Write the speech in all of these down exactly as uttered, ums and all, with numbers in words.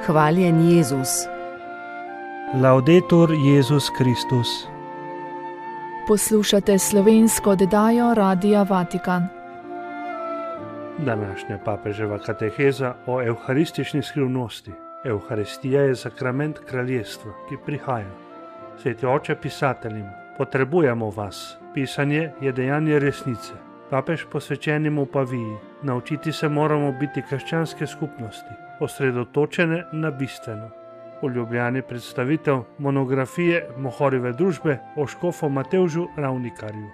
Hvaljen Jezus. Laudetur Jezus Kristus. Poslušate slovensko oddajo Radia Vatikan. Današnja papeževa kateheza o evharistični skrivnosti. Evharistija je sakrament kraljestva, ki prihaja. Sveti oče pisateljim, potrebujemo vas. Pisanje je dejanje resnice. Papež posvečenim v Paviji. Naučiti se moramo biti krščanske skupnosti, osredotočene na bistveno. V Ljubljani predstavitev monografije Mohorjeve družbe o škofu Matevžu Ravnikarju.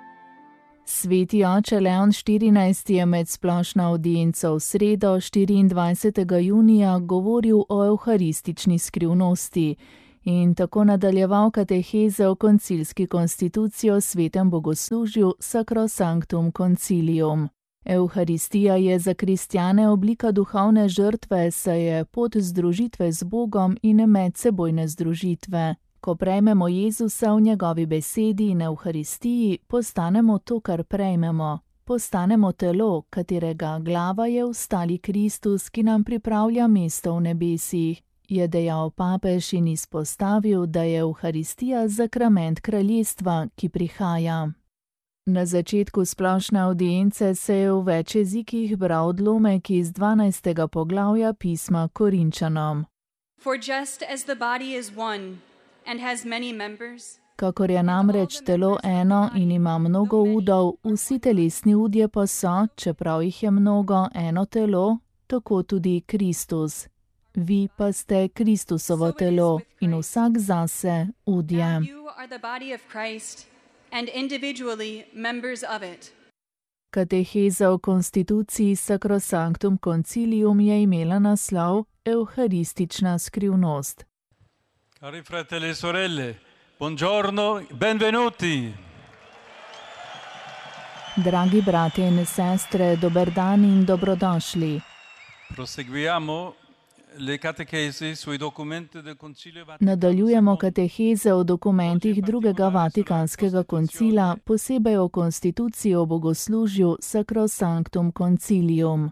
Sveti oče Leon štirinajsti je med splošno avdienco v sredo štiriindvajsetega junija govoril o evharistični skrivnosti in tako nadaljeval kateheze o koncilski konstituciji o svetem bogoslužju Sacrosanctum Concilium. Evharistija je za kristjane oblika duhovne žrtve, saj je pot združitve z Bogom in medsebojne združitve. Ko prejmemo Jezusa v njegovi besedi in evharistiji, postanemo to, kar prejmemo. Postanemo telo, katerega glava je ostali Kristus, ki nam pripravlja mesto v nebesih, je dejal papež in izpostavil, da je evharistija sakrament kraljestva, ki prihaja. Na začetku splošne avdience se je v več jezikih bral odlomek iz dvanajstega poglavja pisma Korinčanom. For just as the body is one and has many members, Kakor je namreč telo eno in ima mnogo udov, vsi telesni udje pa so, čeprav jih je mnogo, eno telo, tako tudi Kristus. Vi pa ste Kristusovo telo in vsak zase udje. you are the body of Christ and individually members of it. Kateheza o konstituciji Sacrosanctum Concilium je imela naslov Evharistična skrivnost. Cari fratelli e sorelle, buongiorno, benvenuti. Dragi bratje in sestre, dober dan in dobrodošli. Proseguiamo le catechesi sui documenti del Concilio Vaticano. Nadaljujemo kateheze o dokumentih drugega Vatikanskega koncila, posebej o konstituciji o bogoslužju Sacrosanctum Concilium.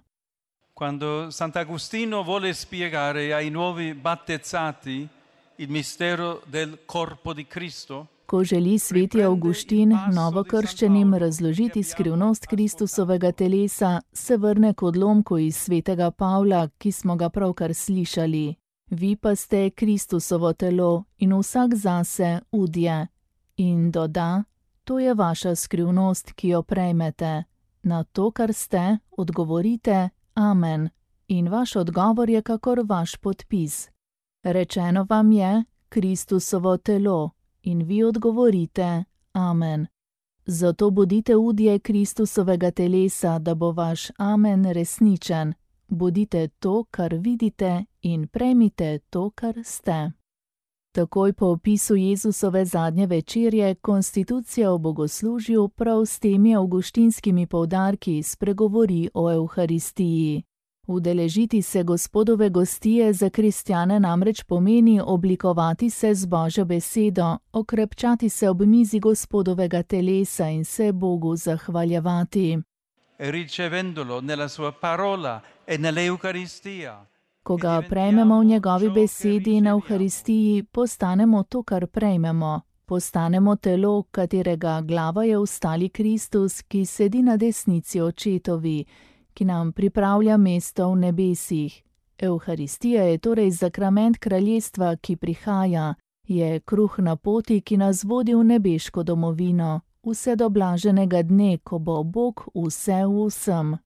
Quando Sant'Agostino vuole spiegare ai nuovi battezzati il mistero del corpo di Cristo, Ko želi sveti Avguštin novokrščenim razložiti skrivnost Kristusovega telesa, se vrne k odlomku iz svetega Pavla, ki smo ga pravkar slišali. Vi pa ste Kristusovo telo in vsak zase udje. In doda, to je vaša skrivnost, ki jo prejmete. Na to, kar ste, odgovorite amen. In vaš odgovor je kakor vaš podpis. Rečeno vam je Kristusovo telo. In vi odgovorite amen. Zato bodite udje Kristusovega telesa, da bo vaš amen resničen. Bodite to, kar vidite, in prejmite to, kar ste. Takoj po opisu Jezusove zadnje večerje, konstitucija o bogoslužju prav s temi avguštinskimi poudarki spregovori o evharistiji. Udeležiti se Gospodove gostije za kristjane namreč pomeni oblikovati se z Božjo besedo, okrepčati se ob mizi Gospodovega telesa in se Bogu zahvaljevati. e ricevendolo nella sua parola e nell'Eucaristia. Ko ga prejmemo v njegovi besedi in evharistiji, postanemo to, kar prejmemo. Postanemo telo, katerega glava je ostali Kristus, ki sedi na desnici očetovi, ki nam pripravlja mesto v nebesih. Evharistija je torej sakrament kraljestva, ki prihaja, je kruh na poti, ki nas vodi v nebeško domovino, vse do blaženega dne, ko bo Bog vse v vsem.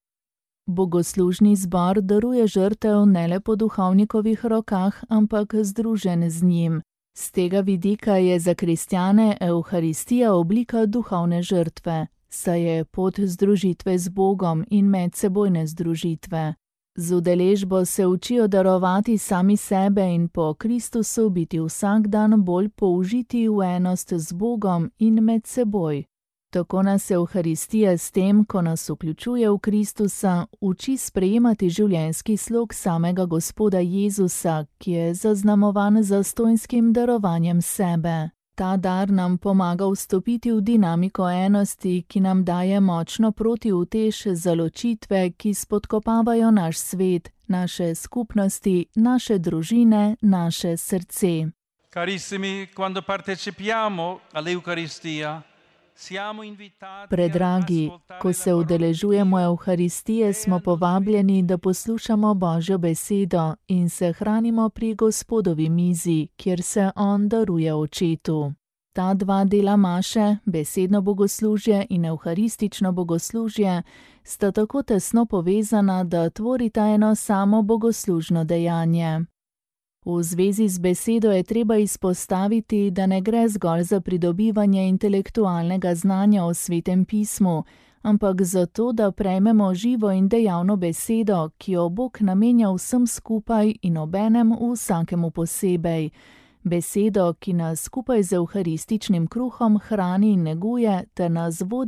Bogoslužni zbor daruje žrtev ne le po duhovnikovih rokah, ampak združen z njim. Z tega vidika je za kristjane evharistija oblika duhovne žrtve, saj je pot združitve z Bogom in medsebojne združitve. Z udeležbo se učijo darovati sami sebe in po Kristusu biti vsak dan bolj použiti v enost z Bogom in med seboj. Tako nas evharistija s tem, ko nas vključuje v Kristusa, uči sprejemati življenjski slog samega Gospoda Jezusa, ki je zaznamovan zastojnskim darovanjem sebe. Ta dar nam pomaga vstopiti v dinamiko enosti, ki nam daje močno protiutež za ločitve, ki spodkopavajo naš svet, naše skupnosti, naše družine, naše srce. Carissimi, quando partecipiamo all'Eucaristia, siamo invitati Predragi, ko se udeležujemo Evharistije, smo povabljeni, da poslušamo Božjo besedo in se hranimo pri Gospodovi mizi, kjer se On daruje Očetu. Ta dva dela maše, besedno bogoslužje in evharistično bogoslužje, sta tako tesno povezana, da tvorita eno samo bogoslužno dejanje. V zvezi z besedo je treba izpostaviti, da ne gre zgolj za pridobivanje intelektualnega znanja o Svetem pismu, ampak za to, da prejmemo živo in dejavno besedo, ki jo Bog namenja vsem skupaj in obenem vsakemu posebej. Besedo, ki nas skupaj z evharističnim kruhom hrani in neguje ter nas vodi